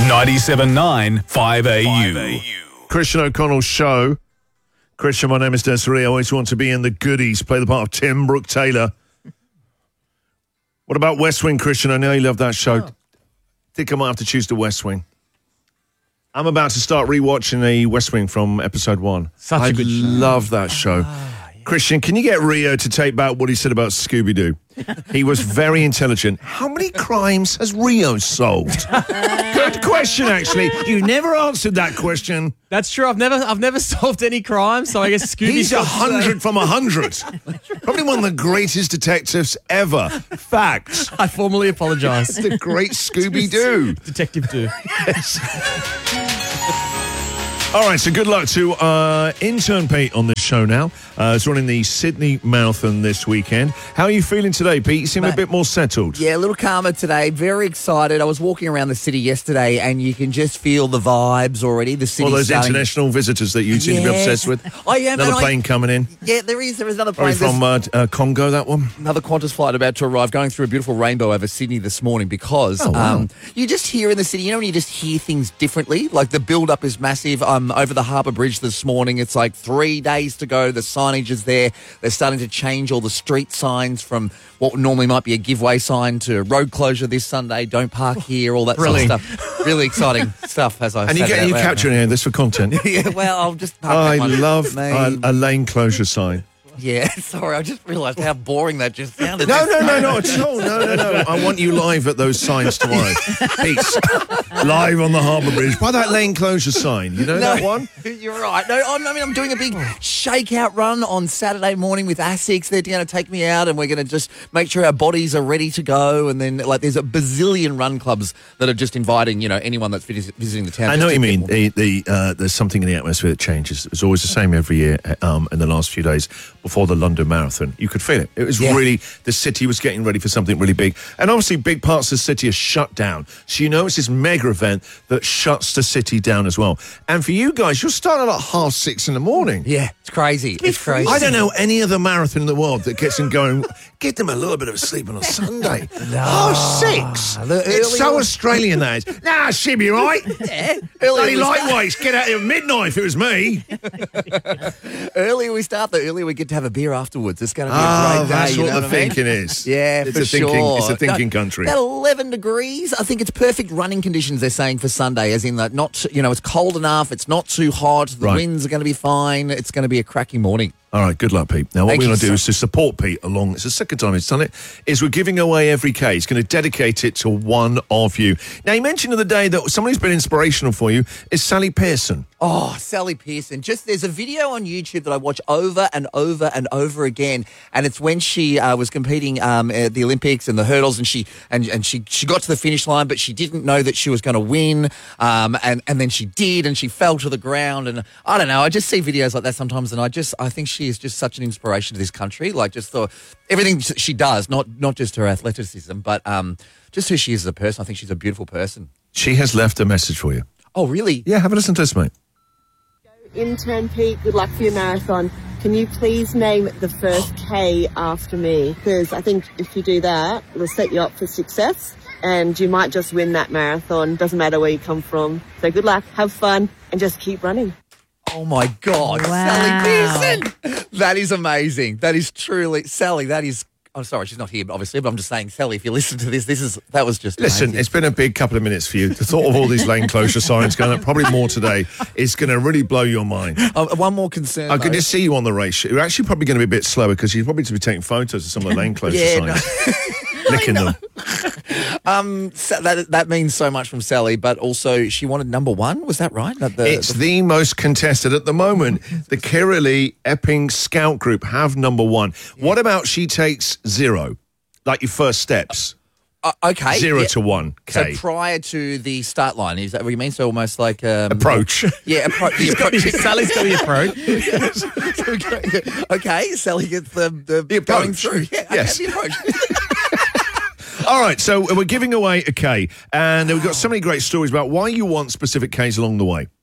97.9 5AU. Christian O'Connell's show. Christian, my name is Desiree. I always want to be in the goodies, play the part of Tim Brooke Taylor. What about West Wing, Christian? I know you love that show. Think I might have to choose the West Wing. I'm about to start rewatching the West Wing from episode 1. Such a good show. I love that show. Christian, can you get Rio to take back what he said about Scooby-Doo? He was very intelligent. How many crimes has Rio solved? Good question, actually. You never answered that question. That's true. I've never solved any crime, so I guess Scooby's He's 100 from 100. Probably one of the greatest detectives ever. Facts. I formally apologise. The great Scooby-Doo. Detective Do. Yes. All right, so good luck to intern Pete on this show now. It's running the Sydney Marathon this weekend. How are you feeling today, Pete? You seem a bit more settled. Yeah, a little calmer today. Very excited. I was walking around the city yesterday and you can just feel the vibes already. The city. All those international visitors that you seem to be obsessed with. I am. Another plane coming in. Yeah, there is another plane. Probably from Congo, that one? Another Qantas flight about to arrive, going through a beautiful rainbow over Sydney this morning because you just hear in the city, you know when you just hear things differently? Like the build-up is massive. Over the Harbour Bridge this morning, it's like 3 days to go. The signage is there. They're starting to change all the street signs from what normally might be a giveaway sign to road closure this Sunday, don't park here, all that sort of stuff. Really exciting stuff, as I said. And you capturing this for content. Yeah, well, I'll just park I love a lane closure sign. Yeah, sorry, I just realised how boring that just sounded. No, not at all. No. I want you live at those signs tomorrow. Peace. Live on the Harbour Bridge. By that lane closure sign. You know that one? You're right. No, I'm doing a big shakeout run on Saturday morning with ASICS. They're going to take me out and we're going to just make sure our bodies are ready to go. And then, there's a bazillion run clubs that are just inviting, anyone that's visiting the town. I know what you mean. There's something in the atmosphere that changes. It's always the same every year in the last few days before the London Marathon. You could feel it. It was really, the city was getting ready for something really big. And obviously big parts of the city are shut down. So it's this mega event that shuts the city down as well. And for you guys, you're starting at 6:30 in the morning. Yeah, it's crazy. It's crazy. I don't know any other marathon in the world that gets them going. Get them a little bit of sleep on a Sunday. 6:30. It's so Australian, that is. Nah, she'll be right. Yeah. Bloody lightweights. Get out here at midnight if it was me. Earlier we start, the earlier we get to have a beer afterwards. It's going to be a great day. That's what the thinking is. Yeah, it's a thinking country. About 11 degrees. I think it's perfect running conditions, they're saying, for Sunday, as in that it's cold enough, it's not too hot, the winds are going to be fine, it's going to be a cracking morning. All right, good luck, Pete. Now, what we're going to do is to support Pete along. It's the second time he's done it. Is we're giving away every K. He's going to dedicate it to one of you. Now, you mentioned the other day that someone who's been inspirational for you is Sally Pearson. Oh, Sally Pearson. There's a video on YouTube that I watch over and over and over again, and it's when she was competing at the Olympics and the hurdles, and she got to the finish line, but she didn't know that she was going to win, and then she did, and she fell to the ground, and I don't know. I just see videos like that sometimes, and I think she is just such an inspiration to this country. Everything she does, not just her athleticism, but just who she is as a person. I think she's a beautiful person. She has left a message for you. Oh, really? Yeah, have a listen to this, mate. Intern Pete, good luck for your marathon. Can you please name the first K after me? Because I think if you do that, it'll set you up for success and you might just win that marathon. Doesn't matter where you come from. So good luck, have fun, and just keep running. Oh, my God. Wow. Sally Pearson. That is amazing. That is truly... Sally, that is... I'm sorry, she's not here, obviously, but I'm just saying, Sally, if you listen to this, that was just Listen, amazing. It's been a big couple of minutes for you. The thought of all these lane closure signs going up, probably more today, is going to really blow your mind. One more concern, I can just see you on the race. You're actually probably going to be a bit slower because you're probably to be taking photos of some of the lane closure signs. Licking them. So that means so much from Sally, but also she wanted number one. Was that right? It's the most contested at the moment. The Kirali Epping Scout Group have number one. What about she takes 0, like your first steps? Okay. 0 to 1 K. So prior to the start line, is that what you mean? So almost like approach. Yeah, approach. Sally's got the approach. Okay, Sally gets the approach. going through. Yeah, yes. The approach. All right, so we're giving away a K, and we've got so many great stories about why you want specific Ks along the way.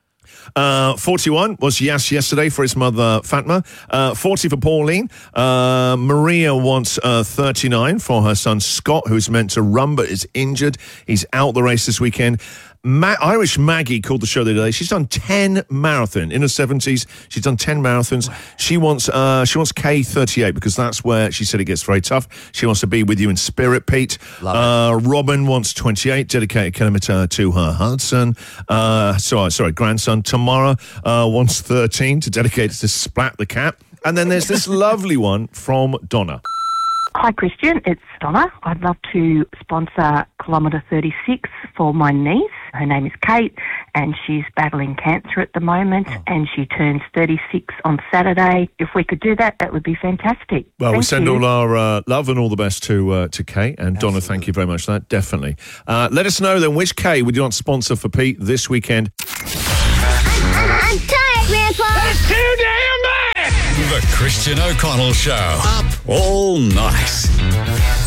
41 was Yash yesterday for his mother, Fatma. 40 for Pauline. Maria wants 39 for her son, Scott, who's meant to run but is injured. He's out the race this weekend. Irish Maggie called the show the other day. She's done 10 marathons in her 70s. She's done 10 marathons. She wants K38 because that's where she said it gets very tough. She wants to be with you in spirit, Pete. Robin wants 28, dedicated kilometre to her husband. Grandson. Tamara wants 13 to dedicate it to Splat the cat. And then there's this lovely one from Donna. Hi, Christian. It's Donna. I'd love to sponsor Kilometre 36 for my niece. Her name is Kate, and she's battling cancer at the moment, and she turns 36 on Saturday. If we could do that, that would be fantastic. Well, we send all our love and all the best to Kate. And Donna, thank you very much for that. Definitely. Let us know then which Kate would you want to sponsor for Pete this weekend. I'm tired, Grandpa. That's too damn bad. The Christian O'Connell Show. Up all night.